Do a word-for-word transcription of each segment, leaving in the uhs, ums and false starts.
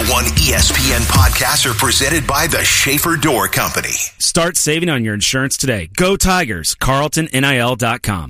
oh one E S P N podcasts are presented by the Schaefer Door Company. Start saving on your insurance today. Go Tigers. Carlton N I L dot com.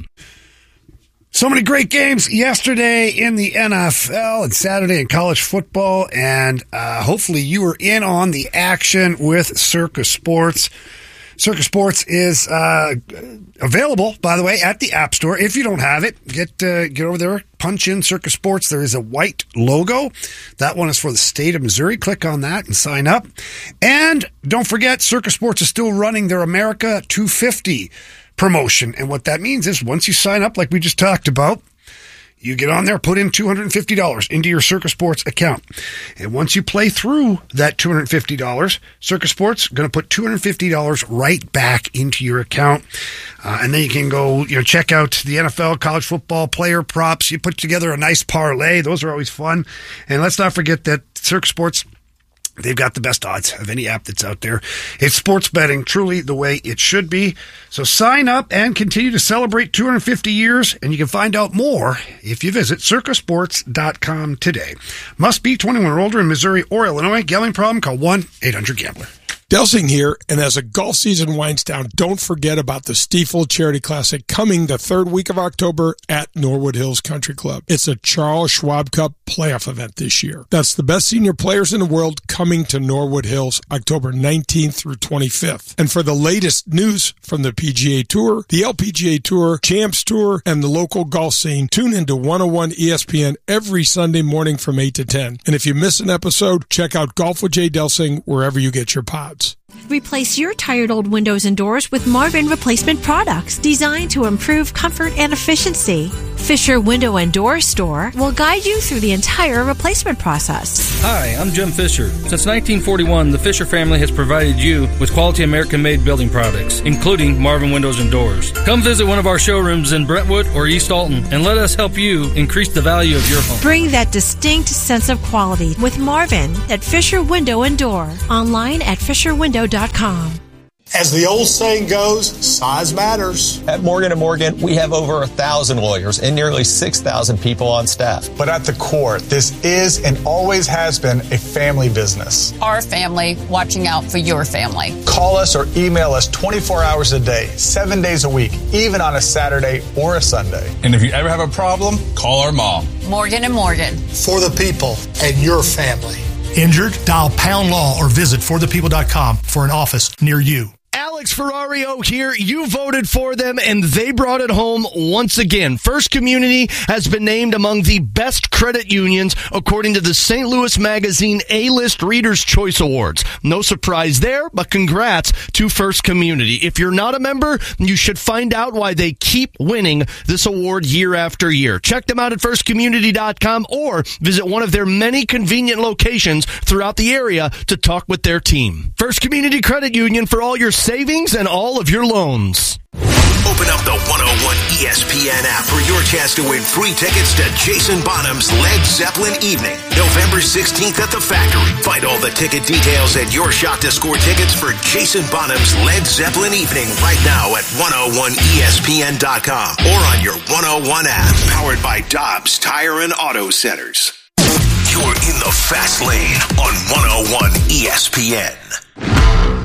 So many great games yesterday in the N F L and Saturday in college football, and uh, hopefully you were in on the action with Circa Sports. Circa Sports is uh, available, by the way, at the App Store. If you don't have it, get uh, get over there, punch in Circa Sports. There is a white logo. That one is for the state of Missouri. Click on that and sign up. And don't forget, Circa Sports is still running their America two fifty promotion. And what that means is once you sign up, like we just talked about, you get on there, put in two hundred fifty dollars into your Circa Sports account. And once you play through that two hundred fifty dollars, Circa Sports is going to put two hundred fifty dollars right back into your account. Uh, and then you can go, you know, check out the N F L, college football, player props. You put together a nice parlay. Those are always fun. And let's not forget that Circa Sports, they've got the best odds of any app that's out there. It's sports betting truly the way it should be. So sign up and continue to celebrate two hundred fifty years, and you can find out more if you visit circa sports dot com today. Must be twenty-one or older in Missouri or Illinois. Gambling problem? Call one eight hundred gambler. Delsing here, and as a golf season winds down, don't forget about the Stiefel Charity Classic coming the third week of October at Norwood Hills Country Club. It's a Charles Schwab Cup playoff event this year. That's the best senior players in the world coming to Norwood Hills October nineteenth through twenty-fifth. And for the latest news from the P G A Tour, the L P G A Tour, Champs Tour, and the local golf scene, tune into one oh one E S P N every Sunday morning from eight to ten. And if you miss an episode, check out Golf with Jay Delsing wherever you get your pods. Replace your tired old windows and doors with Marvin replacement products designed to improve comfort and efficiency. Fisher Window and Door Store will guide you through the entire replacement process. Hi, I'm Jim Fisher. Since nineteen forty-one, the Fisher family has provided you with quality American-made building products, including Marvin Windows and Doors. Come visit one of our showrooms in Brentwood or East Alton and let us help you increase the value of your home. Bring that distinct sense of quality with Marvin at Fisher Window and Door. Online at fisher window dot com. As the old saying goes, size matters. At Morgan and Morgan, we have over a thousand lawyers and nearly six thousand people on staff. But at the core, this is and always has been a family business. Our family watching out for your family. Call us or email us twenty-four hours a day, seven days a week, even on a Saturday or a Sunday. And if you ever have a problem, call our mom. Morgan and Morgan. For the people and your family. Injured? Dial Pound Law or visit for the people dot com for an office near you. Alex Ferrario here. You voted for them, and they brought it home once again. First Community has been named among the best credit unions according to the Saint Louis Magazine A-List Reader's Choice Awards. No surprise there, but congrats to First Community. If you're not a member, you should find out why they keep winning this award year after year. Check them out at first community dot com or visit one of their many convenient locations throughout the area to talk with their team. First Community Credit Union for all your savings and all of your loans. Open up the one oh one E S P N app for your chance to win free tickets to Jason Bonham's Led Zeppelin Evening, November sixteenth at the Factory. Find all the ticket details and your shot to score tickets for Jason Bonham's Led Zeppelin Evening right now at one oh one E S P N dot com or on your one oh one app, powered by Dobbs Tire and Auto Centers. You're in the fast lane on one oh one E S P N.